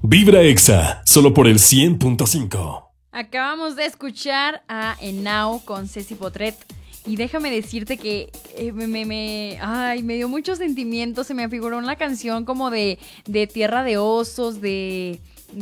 Vibra Exa, solo por el 100.5. Acabamos de escuchar a Enao con Ceci Potret. Y déjame decirte que me dio mucho sentimiento. Se me afiguró una canción como de Tierra de Osos, de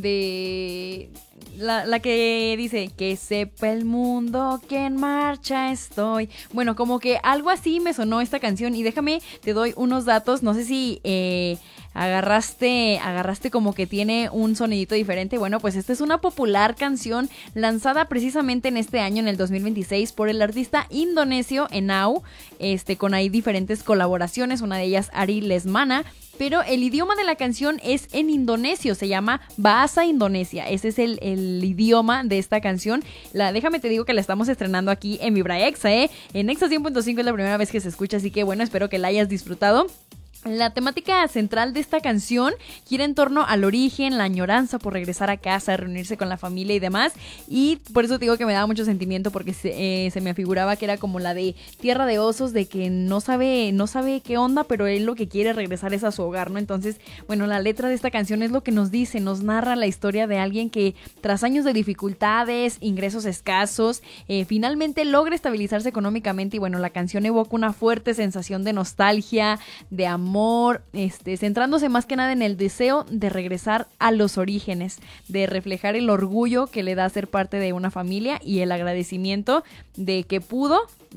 la que dice que sepa el mundo que en marcha estoy. Bueno, como que algo así me sonó esta canción. Y déjame, te doy unos datos. No sé si agarraste como que tiene un sonidito diferente. Bueno, pues esta es una popular canción lanzada precisamente en este año, en el 2026, por el artista indonesio Enao, con ahí diferentes colaboraciones, una de ellas Ari Lesmana. Pero el idioma de la canción es en indonesio, se llama Bahasa Indonesia. Ese es el idioma de esta canción. Déjame te digo que la estamos estrenando aquí en Vibra Exa, En Exa 100.5 es la primera vez que se escucha, así que bueno, espero que la hayas disfrutado. La temática central de esta canción gira en torno al origen, la añoranza por regresar a casa, reunirse con la familia y demás. Y por eso te digo que me daba mucho sentimiento, porque se me afiguraba que era como la de Tierra de Osos, de que no sabe qué onda, pero él lo que quiere regresar es a su hogar, ¿no? Entonces, bueno, la letra de esta canción es lo que nos dice, nos narra la historia de alguien que tras años de dificultades, ingresos escasos, finalmente logra estabilizarse económicamente. Y bueno, la canción evoca una fuerte sensación de nostalgia, de amor, centrándose más que nada en el deseo de regresar a los orígenes, de reflejar el orgullo que le da ser parte de una familia y el agradecimiento de que pudo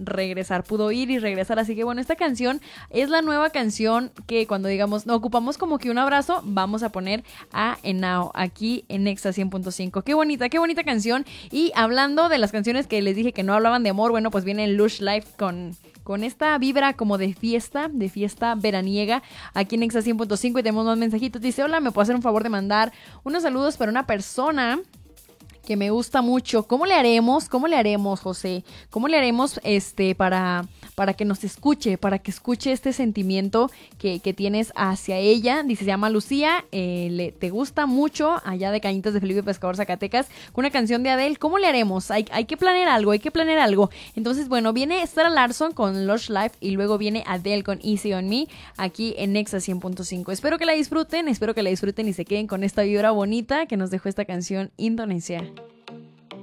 ir y regresar. Así que bueno, esta canción es la nueva canción que cuando digamos no ocupamos como que un abrazo, vamos a poner a Enao aquí en Exa 100.5. Qué bonita canción. Y hablando de las canciones que les dije que no hablaban de amor, bueno, pues viene Lush Life con esta vibra como de fiesta veraniega aquí en Exa 100.5. Y tenemos más mensajitos. Dice: hola, ¿me puedo hacer un favor de mandar unos saludos para una persona que me gusta mucho? ¿Cómo le haremos, José? ¿Cómo le haremos para que nos escuche, para que escuche este sentimiento que tienes hacia ella? Dice, se llama Lucía, te gusta mucho, allá de Cañitas de Felipe Pescador, Zacatecas, con una canción de Adele. ¿Cómo le haremos? Hay que planear algo, Entonces, bueno, viene Sarah Larson con Lush Life y luego viene Adele con Easy on Me aquí en Exa 100.5. Espero que la disfruten y se queden con esta vibra bonita que nos dejó esta canción indonesia.